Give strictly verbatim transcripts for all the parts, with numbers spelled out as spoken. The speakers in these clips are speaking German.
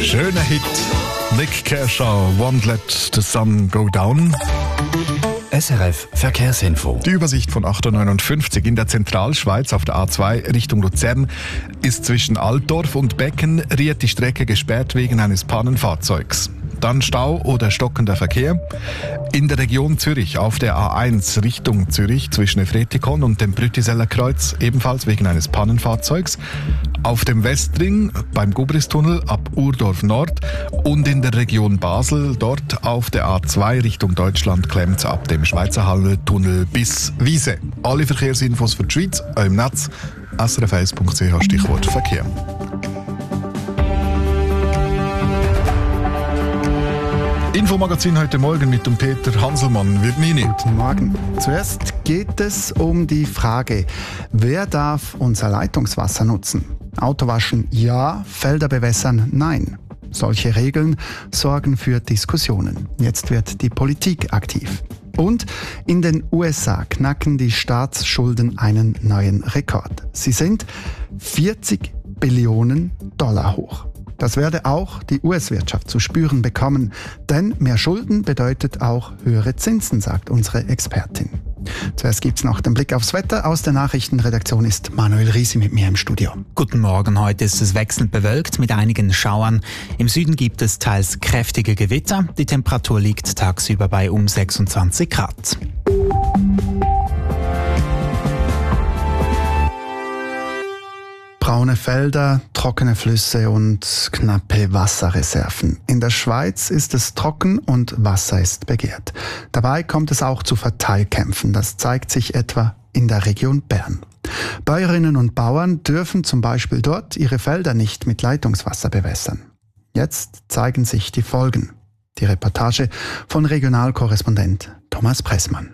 Schöner Hit. Nick Kershaw, Won't Let the Sun Go Down. S R F Verkehrsinfo. Die Übersicht von acht Uhr neunundfünfzig in der Zentralschweiz auf der A zwei Richtung Luzern ist zwischen Altdorf und Beckenried die Strecke gesperrt wegen eines Pannenfahrzeugs. Dann Stau oder stockender Verkehr. In der Region Zürich auf der A eins Richtung Zürich zwischen Efretikon und dem Brütiseller Kreuz ebenfalls wegen eines Pannenfahrzeugs. Auf dem Westring beim Gubristunnel ab Urdorf Nord und in der Region Basel dort auf der A zwei Richtung Deutschland klemmt ab dem Schweizer Hallentunnel bis Wiese. Alle Verkehrsinfos für die Schweiz im Netz s r f eins punkt c h Stichwort Verkehr. Infomagazin heute Morgen mit dem Peter Hanselmann. Virmini. Guten Morgen. Zuerst geht es um die Frage, wer darf unser Leitungswasser nutzen? Autowaschen ja, Felder bewässern nein. Solche Regeln sorgen für Diskussionen. Jetzt wird die Politik aktiv. Und in den U S A knacken die Staatsschulden einen neuen Rekord. Sie sind vierzig Billionen Dollar hoch. Das werde auch die U S-Wirtschaft zu spüren bekommen, denn mehr Schulden bedeutet auch höhere Zinsen, sagt unsere Expertin. Zuerst gibt's noch den Blick aufs Wetter. Aus der Nachrichtenredaktion ist Manuel Riesi mit mir im Studio. Guten Morgen, heute ist es wechselnd bewölkt mit einigen Schauern. Im Süden gibt es teils kräftige Gewitter. Die Temperatur liegt tagsüber bei um sechsundzwanzig Grad. Braune Felder, trockene Flüsse und knappe Wasserreserven. In der Schweiz ist es trocken und Wasser ist begehrt. Dabei kommt es auch zu Verteilkämpfen. Das zeigt sich etwa in der Region Bern. Bäuerinnen und Bauern dürfen zum Beispiel dort ihre Felder nicht mit Leitungswasser bewässern. Jetzt zeigen sich die Folgen. Die Reportage von Regionalkorrespondent Thomas Pressmann.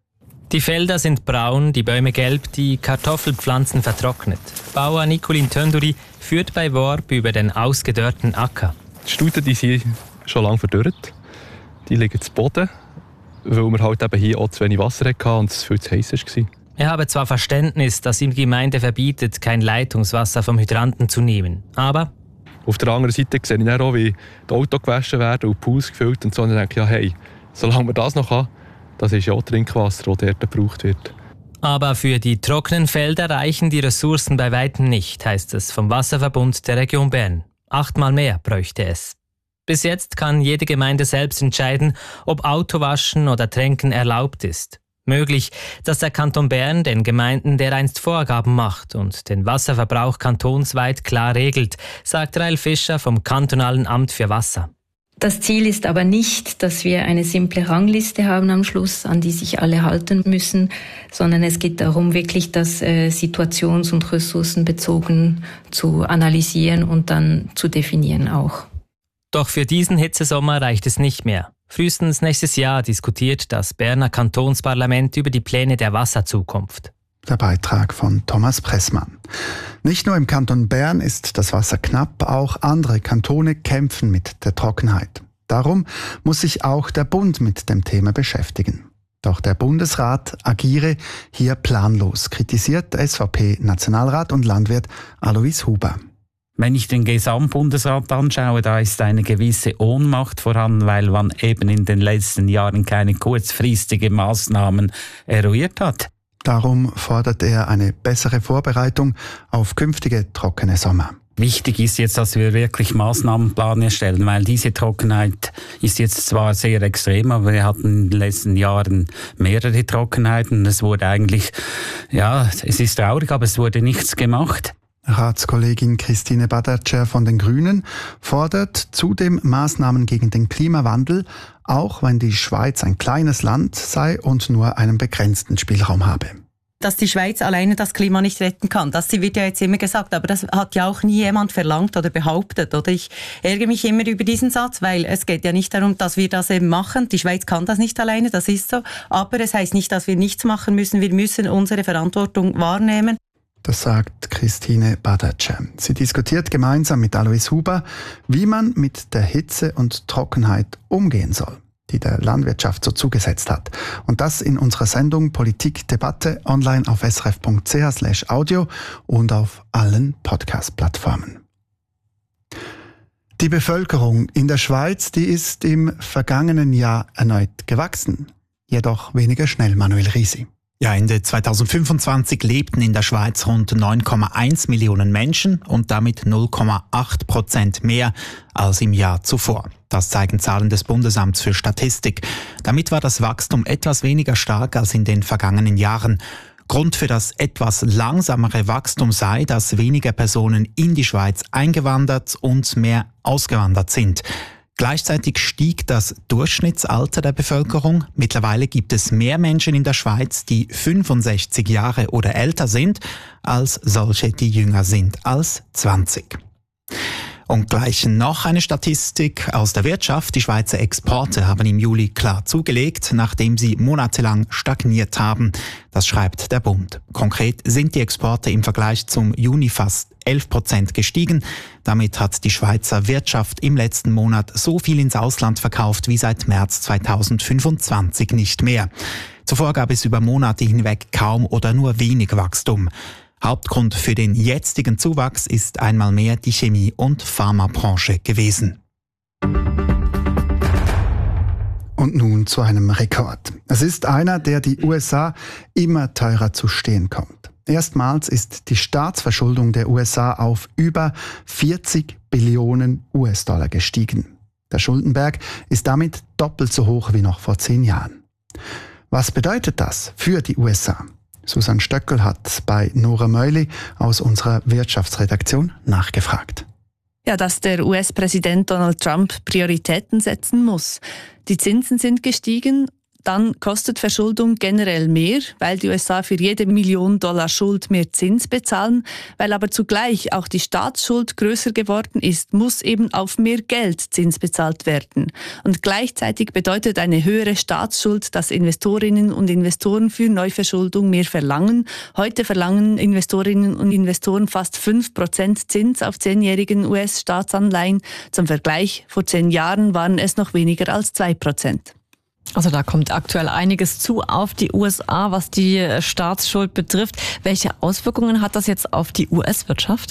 Die Felder sind braun, die Bäume gelb, die Kartoffelpflanzen vertrocknet. Bauer Nicolin Tönduri führt bei Worb über den ausgedörrten Acker. Die Stuten die sind schon lange verdürrt. Die liegen zu Boden, weil wir halt eben hier auch zu wenig Wasser hatten und es viel zu heiß war. Er habe zwar Verständnis, dass ihm die Gemeinde verbietet, kein Leitungswasser vom Hydranten zu nehmen, aber... Auf der anderen Seite sehe ich dann auch, wie die Autos gewaschen werden und die Pools gefüllt und so. Und dann denke ich, ja, hey, solange wir das noch haben, das ist ja auch Trinkwasser, das dort gebraucht wird. Aber für die trockenen Felder reichen die Ressourcen bei weitem nicht, heißt es vom Wasserverbund der Region Bern. Achtmal mehr bräuchte es. Bis jetzt kann jede Gemeinde selbst entscheiden, ob Autowaschen oder Tränken erlaubt ist. Möglich, dass der Kanton Bern den Gemeinden dereinst Vorgaben macht und den Wasserverbrauch kantonsweit klar regelt, sagt Rael Fischer vom Kantonalen Amt für Wasser. Das Ziel ist aber nicht, dass wir eine simple Rangliste haben am Schluss, an die sich alle halten müssen, sondern es geht darum, wirklich das äh, situations- und ressourcenbezogen zu analysieren und dann zu definieren auch. Doch für diesen Hitzesommer reicht es nicht mehr. Frühestens nächstes Jahr diskutiert das Berner Kantonsparlament über die Pläne der Wasserzukunft. Der Beitrag von Thomas Pressmann. Nicht nur im Kanton Bern ist das Wasser knapp, auch andere Kantone kämpfen mit der Trockenheit. Darum muss sich auch der Bund mit dem Thema beschäftigen. Doch der Bundesrat agiere hier planlos, kritisiert S V P-Nationalrat und Landwirt Alois Huber. Wenn ich den Gesamtbundesrat anschaue, da ist eine gewisse Ohnmacht vorhanden, weil man eben in den letzten Jahren keine kurzfristigen Maßnahmen eruiert hat. Darum fordert er eine bessere Vorbereitung auf künftige trockene Sommer. Wichtig ist jetzt, dass wir wirklich Maßnahmenplan erstellen, weil diese Trockenheit ist jetzt zwar sehr extrem, aber wir hatten in den letzten Jahren mehrere Trockenheiten. Es wurde eigentlich, ja, es ist traurig, aber es wurde nichts gemacht. Ratskollegin Christine Badatscher von den Grünen fordert zudem Maßnahmen gegen den Klimawandel, auch wenn die Schweiz ein kleines Land sei und nur einen begrenzten Spielraum habe. Dass die Schweiz alleine das Klima nicht retten kann, das wird ja jetzt immer gesagt, aber das hat ja auch nie jemand verlangt oder behauptet. Oder ich ärgere mich immer über diesen Satz, weil es geht ja nicht darum, dass wir das eben machen. Die Schweiz kann das nicht alleine, das ist so. Aber es heißt nicht, dass wir nichts machen müssen. Wir müssen unsere Verantwortung wahrnehmen. Das sagt Christine Badatscher. Sie diskutiert gemeinsam mit Alois Huber, wie man mit der Hitze und Trockenheit umgehen soll, die der Landwirtschaft so zugesetzt hat. Und das in unserer Sendung Politik Debatte online auf s r f punkt c h slash audio und auf allen Podcast-Plattformen. Die Bevölkerung in der Schweiz, die ist im vergangenen Jahr erneut gewachsen. Jedoch weniger schnell, Manuel Risi. Ja, Ende zweitausendfünfundzwanzig lebten in der Schweiz rund neun Komma eins Millionen Menschen und damit null Komma acht Prozent mehr als im Jahr zuvor. Das zeigen Zahlen des Bundesamts für Statistik. Damit war das Wachstum etwas weniger stark als in den vergangenen Jahren. Grund für das etwas langsamere Wachstum sei, dass weniger Personen in die Schweiz eingewandert und mehr ausgewandert sind. Gleichzeitig stieg das Durchschnittsalter der Bevölkerung. Mittlerweile gibt es mehr Menschen in der Schweiz, die fünfundsechzig Jahre oder älter sind, als solche, die jünger sind als zwanzig. Und gleich noch eine Statistik aus der Wirtschaft. Die Schweizer Exporte haben im Juli klar zugelegt, nachdem sie monatelang stagniert haben. Das schreibt der Bund. Konkret sind die Exporte im Vergleich zum Juni fast elf Prozent gestiegen. Damit hat die Schweizer Wirtschaft im letzten Monat so viel ins Ausland verkauft wie seit März zweitausendfünfundzwanzig nicht mehr. Zuvor gab es über Monate hinweg kaum oder nur wenig Wachstum. Hauptgrund für den jetzigen Zuwachs ist einmal mehr die Chemie- und Pharmabranche gewesen. Und nun zu einem Rekord. Es ist einer, der die U S A immer teurer zu stehen kommt. Erstmals ist die Staatsverschuldung der U S A auf über vierzig Billionen U S-Dollar gestiegen. Der Schuldenberg ist damit doppelt so hoch wie noch vor zehn Jahren. Was bedeutet das für die U S A? Susanne Stöckel hat bei Nora Meuli aus unserer Wirtschaftsredaktion nachgefragt. Ja, dass der U S-Präsident Donald Trump Prioritäten setzen muss. Die Zinsen sind gestiegen. Dann kostet Verschuldung generell mehr, weil die U S A für jede Million Dollar Schuld mehr Zins bezahlen. Weil aber zugleich auch die Staatsschuld größer geworden ist, muss eben auf mehr Geld Zins bezahlt werden. Und gleichzeitig bedeutet eine höhere Staatsschuld, dass Investorinnen und Investoren für Neuverschuldung mehr verlangen. Heute verlangen Investorinnen und Investoren fast fünf Prozent Zins auf zehnjährigen U S-Staatsanleihen. Zum Vergleich, vor zehn Jahren waren es noch weniger als zwei Prozent. Also da kommt aktuell einiges zu auf die U S A, was die Staatsschuld betrifft. Welche Auswirkungen hat das jetzt auf die U S-Wirtschaft?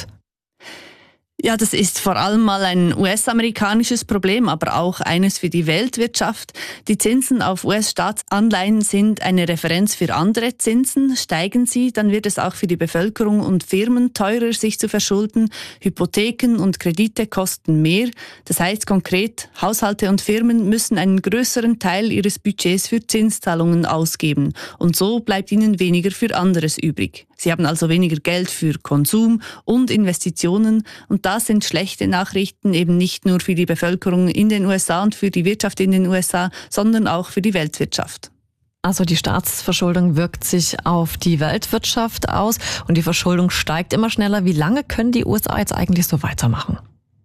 Ja, das ist vor allem mal ein U S-amerikanisches Problem, aber auch eines für die Weltwirtschaft. Die Zinsen auf U S-Staatsanleihen sind eine Referenz für andere Zinsen. Steigen sie, dann wird es auch für die Bevölkerung und Firmen teurer, sich zu verschulden. Hypotheken und Kredite kosten mehr. Das heißt konkret, Haushalte und Firmen müssen einen größeren Teil ihres Budgets für Zinszahlungen ausgeben. Und so bleibt ihnen weniger für anderes übrig. Sie haben also weniger Geld für Konsum und Investitionen. Und das sind schlechte Nachrichten eben nicht nur für die Bevölkerung in den U S A und für die Wirtschaft in den U S A, sondern auch für die Weltwirtschaft. Also die Staatsverschuldung wirkt sich auf die Weltwirtschaft aus und die Verschuldung steigt immer schneller. Wie lange können die U S A jetzt eigentlich so weitermachen?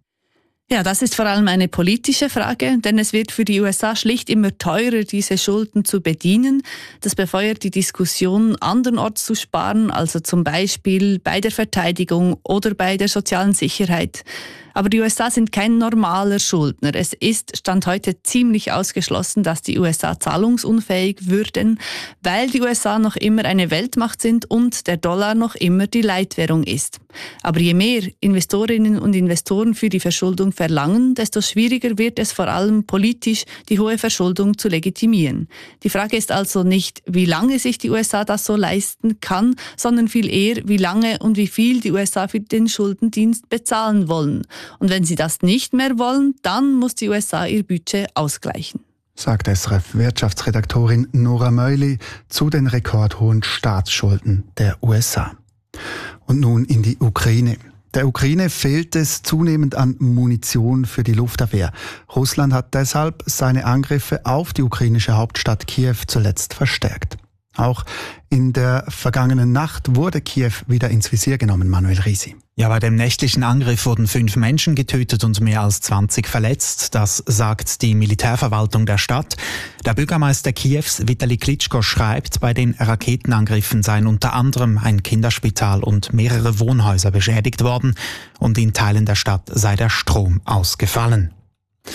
Ja, das ist vor allem eine politische Frage, denn es wird für die U S A schlicht immer teurer, diese Schulden zu bedienen. Das befeuert die Diskussion, andernorts zu sparen, also zum Beispiel bei der Verteidigung oder bei der sozialen Sicherheit. Aber die U S A sind kein normaler Schuldner. Es ist Stand heute ziemlich ausgeschlossen, dass die U S A zahlungsunfähig würden, weil die U S A noch immer eine Weltmacht sind und der Dollar noch immer die Leitwährung ist. Aber je mehr Investorinnen und Investoren für die Verschuldung verlangen, desto schwieriger wird es vor allem politisch, die hohe Verschuldung zu legitimieren. Die Frage ist also nicht, wie lange sich die U S A das so leisten kann, sondern viel eher, wie lange und wie viel die U S A für den Schuldendienst bezahlen wollen. Und wenn sie das nicht mehr wollen, dann muss die U S A ihr Budget ausgleichen. Sagt S R F-Wirtschaftsredaktorin Nora Meuli zu den rekordhohen Staatsschulden der U S A. Und nun in die Ukraine. Der Ukraine fehlt es zunehmend an Munition für die Luftabwehr. Russland hat deshalb seine Angriffe auf die ukrainische Hauptstadt Kiew zuletzt verstärkt. Auch in der vergangenen Nacht wurde Kiew wieder ins Visier genommen, Manuel Risi. Ja, bei dem nächtlichen Angriff wurden fünf Menschen getötet und mehr als zwanzig verletzt. Das sagt die Militärverwaltung der Stadt. Der Bürgermeister Kiews, Vitali Klitschko, schreibt, bei den Raketenangriffen seien unter anderem ein Kinderspital und mehrere Wohnhäuser beschädigt worden und in Teilen der Stadt sei der Strom ausgefallen.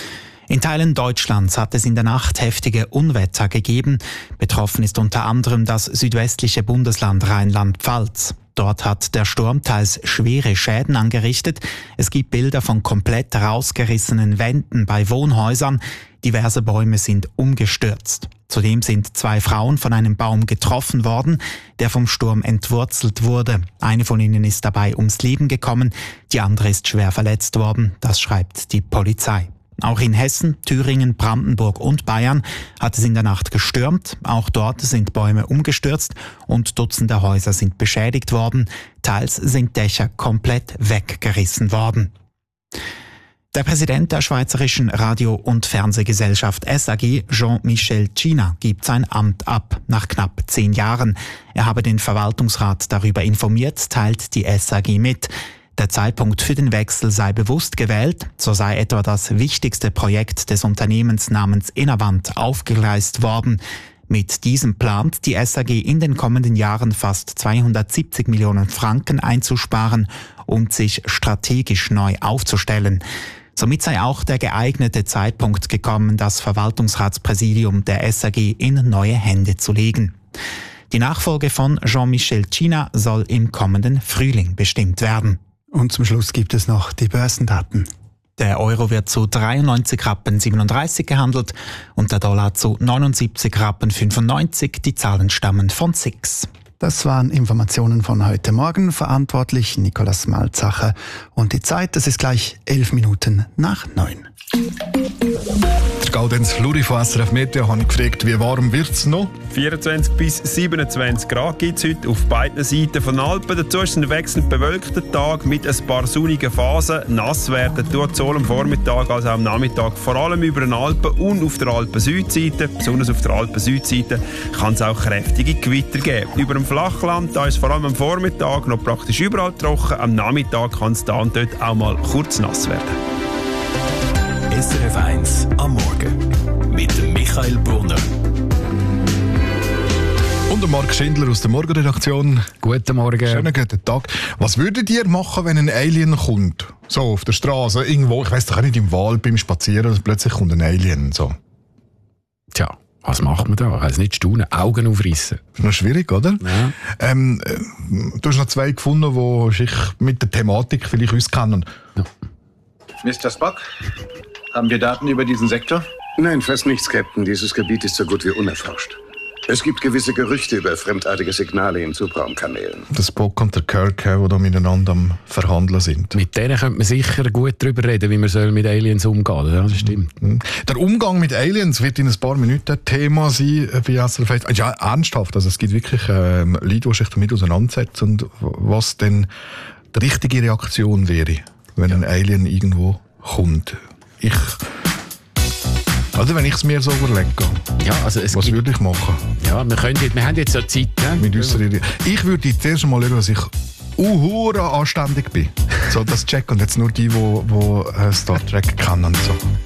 In Teilen Deutschlands hat es in der Nacht heftige Unwetter gegeben. Betroffen ist unter anderem das südwestliche Bundesland Rheinland-Pfalz. Dort hat der Sturm teils schwere Schäden angerichtet. Es gibt Bilder von komplett rausgerissenen Wänden bei Wohnhäusern. Diverse Bäume sind umgestürzt. Zudem sind zwei Frauen von einem Baum getroffen worden, der vom Sturm entwurzelt wurde. Eine von ihnen ist dabei ums Leben gekommen, die andere ist schwer verletzt worden. Das schreibt die Polizei. Auch in Hessen, Thüringen, Brandenburg und Bayern hat es in der Nacht gestürmt. Auch dort sind Bäume umgestürzt und Dutzende Häuser sind beschädigt worden. Teils sind Dächer komplett weggerissen worden. Der Präsident der Schweizerischen Radio- und Fernsehgesellschaft S A G, Jean-Michel Cina, gibt sein Amt ab nach knapp zehn Jahren. Er habe den Verwaltungsrat darüber informiert, teilt die S A G mit. Der Zeitpunkt für den Wechsel sei bewusst gewählt, so sei etwa das wichtigste Projekt des Unternehmens namens Innovant aufgegleist worden. Mit diesem plant die S A G in den kommenden Jahren fast zweihundertsiebzig Millionen Franken einzusparen und sich strategisch neu aufzustellen. Somit sei auch der geeignete Zeitpunkt gekommen, das Verwaltungsratspräsidium der S A G in neue Hände zu legen. Die Nachfolge von Jean-Michel Cina soll im kommenden Frühling bestimmt werden. Und zum Schluss gibt es noch die Börsendaten. Der Euro wird zu dreiundneunzig Rappen siebenunddreißig gehandelt und der Dollar zu neunundsiebzig Rappen fünfundneunzig. Die Zahlen stammen von S I X. Das waren Informationen von heute Morgen. Verantwortlich Nikolaus Malzacher. Und die Zeit, das ist gleich elf Minuten nach neun. Der Gaudenz Fluri von S R F Meteo hat gefragt, wie warm wird es noch? vierundzwanzig bis siebenundzwanzig Grad gibt es heute auf beiden Seiten von Alpen. Dazu ist ein wechselnd bewölkter Tag mit ein paar sonnigen Phasen. Nass werden tut sowohl am Vormittag als auch am Nachmittag, vor allem über den Alpen und auf der Alpen-Südseite. Besonders auf der Alpen-Südseite kann es auch kräftige Gewitter geben. Über dem Flachland, da ist vor allem am Vormittag noch praktisch überall trocken. Am Nachmittag kann es da und dort auch mal kurz nass werden. S R F eins am Morgen mit Michael Brunner. Und der Marc Schindler aus der Morgenredaktion. Guten Morgen. Schönen guten Tag. Was würdet ihr machen, wenn ein Alien kommt? So auf der Straße, irgendwo, ich weiss doch auch nicht, im Wald beim Spazieren, und plötzlich kommt ein Alien. So. Tja, was macht man da? Also nicht staunen, Augen aufreißen. Das ist noch schwierig, oder? Ja. Ähm, du hast noch zwei gefunden, die sich mit der Thematik vielleicht auskennen. Ja. Mister Spock, haben wir Daten über diesen Sektor? Nein, fast nichts, Captain. Dieses Gebiet ist so gut wie unerforscht. Es gibt gewisse Gerüchte über fremdartige Signale in Subraumkanälen. Der Spock und der Kirk, die da miteinander am Verhandeln sind. Mit denen könnte man sicher gut darüber reden, wie man soll mit Aliens umgehen soll. Ja, das stimmt. Der Umgang mit Aliens wird in ein paar Minuten Thema sein bei S R F. Ja, ernsthaft. Also es gibt wirklich ähm, Leute, die sich damit auseinandersetzen und was denn die richtige Reaktion wäre, wenn ja. ein Alien irgendwo kommt. Ich... Also wenn ich es mir so überlege, ja, also es was gibt, würde ich machen? Ja, wir, können, wir haben jetzt so Zeit. Ne? Mit unserer, ich würde zuerst mal schauen, dass ich uhura anständig bin. So, das checken jetzt nur die, die, die Star Trek kennen. So.